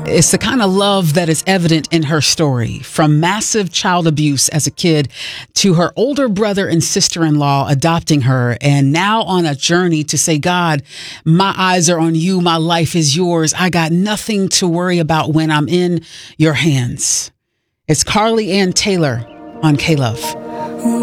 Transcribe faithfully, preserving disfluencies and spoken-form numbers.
It's the kind of love that is evident in her story, from massive child abuse as a kid to her older brother and sister-in-law adopting her, and now on a journey to say, God, my eyes are on you. My life is yours. I got nothing to worry about when I'm in your hands. It's Carly Ann Taylor on K-Love.